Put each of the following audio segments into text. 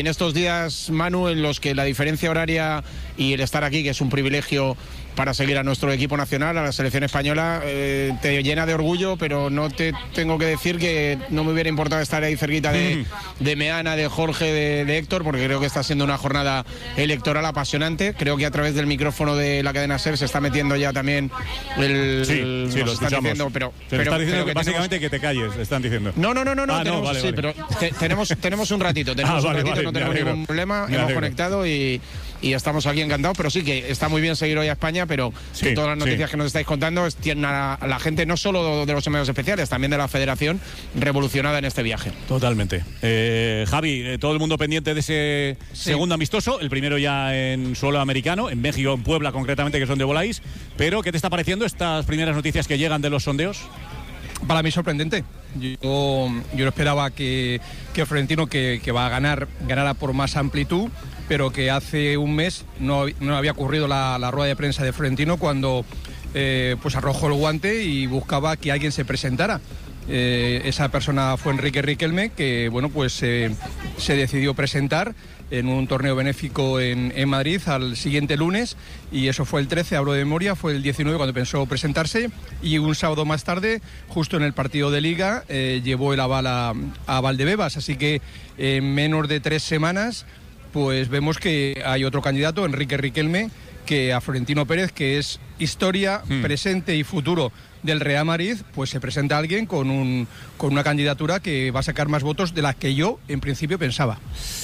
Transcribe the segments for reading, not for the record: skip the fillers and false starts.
En estos días, Manu, en los que la diferencia horaria y el estar aquí, que es un privilegio para seguir a nuestro equipo nacional, a la selección española, te llena de orgullo, pero no te tengo que decir que no me hubiera importado estar ahí cerquita de Meana, de Jorge, de Héctor, porque creo que está siendo una jornada electoral apasionante. Creo que a través del micrófono de la cadena SER se está metiendo ya también el... Sí, lo escuchamos. Diciendo, pero están diciendo que básicamente tenemos... que te calles, están diciendo. No, vale. Pero tenemos un ratito, no tenemos ningún problema, hemos conectado y estamos aquí encantados, pero sí que está muy bien seguir hoy a España, pero que todas las noticias que nos estáis contando tienen a la gente no solo de los medios especiales, también de la Federación, revolucionada en este viaje. Totalmente. Javi, todo el mundo pendiente de ese segundo amistoso, el primero ya en suelo americano, en México, en Puebla concretamente, que son de Volais, pero ¿qué te está pareciendo estas primeras noticias que llegan de los sondeos? Para mí sorprendente. Yo no esperaba que Florentino, que va a ganara por más amplitud, pero que hace un mes no había ocurrido la rueda de prensa de Florentino cuando pues arrojó el guante y buscaba que alguien se presentara. Esa persona fue Enrique Riquelme, que bueno, pues se decidió presentar en un torneo benéfico en Madrid al siguiente lunes, y eso fue el 13, hablo de memoria, fue el 19 cuando pensó presentarse, y un sábado más tarde, justo en el partido de Liga, llevó el aval a Valdebebas, así que en menos de 3 semanas pues vemos que hay otro candidato, Enrique Riquelme, que a Florentino Pérez, que es historia, presente y futuro del Real Madrid, pues se presenta alguien con una candidatura que va a sacar más votos de las que yo en principio pensaba.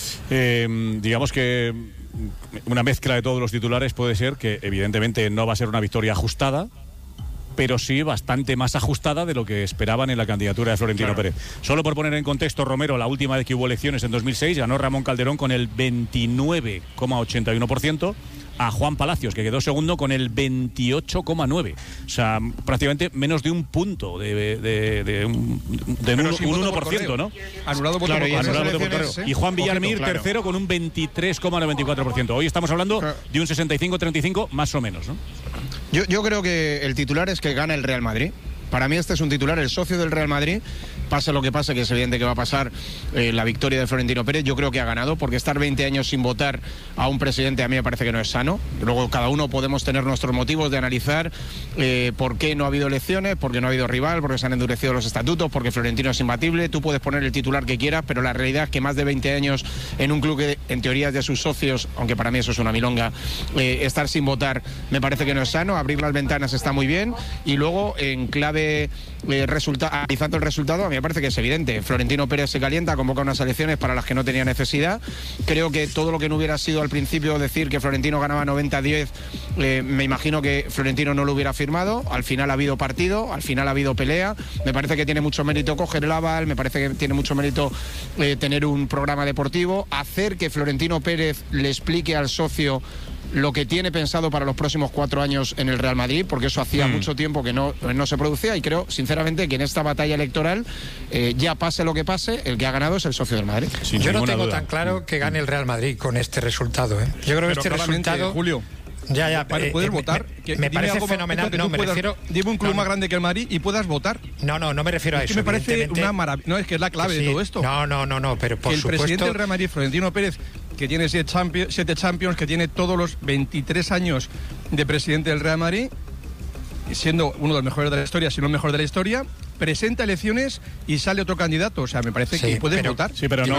Digamos que una mezcla de todos los titulares puede ser que evidentemente no va a ser una victoria ajustada, pero sí bastante más ajustada de lo que esperaban en la candidatura de Florentino Pérez. Solo por poner en contexto, Romero, la última vez que hubo elecciones en 2006, ganó Ramón Calderón con el 29,81%, a Juan Palacios, que quedó segundo con el 28,9%. O sea, prácticamente menos de un punto, de un 1%, ¿no? Anulado voto por correo. Y Juan Villarmir, tercero, con un 23,94%. Hoy estamos hablando de un 65-35, más o menos, ¿no? Yo creo que el titular es que gana el Real Madrid. Para mí este es un titular, el socio del Real Madrid, pase lo que pase, que es evidente que va a pasar la victoria de Florentino Pérez. Yo creo que ha ganado, porque estar 20 años sin votar a un presidente a mí me parece que no es sano. Luego cada uno podemos tener nuestros motivos de analizar por qué no ha habido elecciones, porque no ha habido rival, porque se han endurecido los estatutos, porque Florentino es imbatible. Tú puedes poner el titular que quieras, pero la realidad es que más de 20 años en un club que en teoría es de sus socios, aunque para mí eso es una milonga, estar sin votar me parece que no es sano. Abrir las ventanas está muy bien, y luego en clave analizando el resultado, a mí me parece que es evidente. Florentino Pérez se calienta, convoca unas elecciones para las que no tenía necesidad. Creo que todo lo que no hubiera sido al principio decir que Florentino ganaba 90-10, me imagino que Florentino no lo hubiera firmado. Al final ha habido partido, al final ha habido pelea. Me parece que tiene mucho mérito coger el aval, me parece que tiene mucho mérito tener un programa deportivo, hacer que Florentino Pérez le explique al socio lo que tiene pensado para los próximos 4 años en el Real Madrid, porque eso hacía mucho tiempo que no se producía, y creo sinceramente que en esta batalla electoral, ya pase lo que pase, el que ha ganado es el socio del Madrid. Yo no tengo tan claro que gane el Real Madrid con este resultado, ¿eh? Yo creo que este resultado... Julio, puedes votar. Me parece fenomenal. No, me refiero... Dime un club más grande que el Madrid y puedas votar. No me refiero a eso. Me parece una maravilla. No, es que es la clave de todo esto. No, pero por supuesto... El presidente del Real Madrid, Florentino Pérez, que tiene 7 Champions, que tiene todos los 23 años de presidente del Real Madrid, siendo uno de los mejores de la historia, si no el mejor de la historia, presenta elecciones y sale otro candidato. O sea, me parece que puedes votar. Sí, pero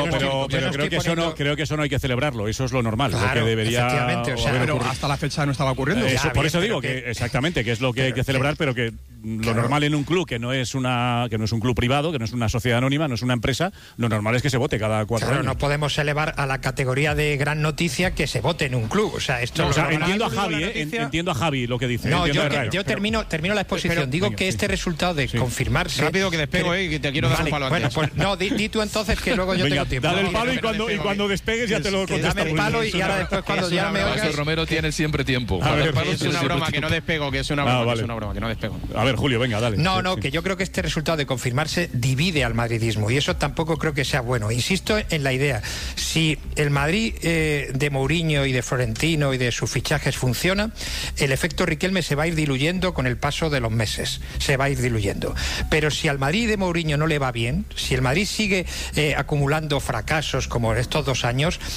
creo que eso no hay que celebrarlo. Eso es lo normal. Claro, lo que debería. Efectivamente, pero hasta la fecha no estaba ocurriendo. Por eso digo que exactamente, que es lo que hay que celebrar, pero que lo normal en un club que no es un club privado, que no es una sociedad anónima, no es una empresa, lo normal es que se vote cada 4 años. No podemos elevar a la categoría de gran noticia que se vote en un club. O sea, esto entiendo a Javi lo que dice. Yo termino la exposición. Digo que este resultado de confirmarse. Rápido que despego, que te quiero dar un palo antes. Bueno, pues no, di tú entonces, que luego yo tengo tiempo. Dale el palo y cuando despegues ya te lo contestamos. Dame el palo y ahora después cuando ya me oigas... Romero tiene siempre tiempo. A ver, es una broma, que no despego, que es una broma, que no despego. A ver, Julio, venga, dale. Que yo creo que este resultado de confirmarse divide al madridismo, y eso tampoco creo que sea bueno. Insisto en la idea, si el Madrid de Mourinho y de Florentino y de sus fichajes funciona, el efecto Riquelme se va a ir diluyendo con el paso de los meses, se va a ir diluyendo. Pero pero si al Madrid de Mourinho no le va bien, si el Madrid sigue acumulando fracasos como estos 2 años,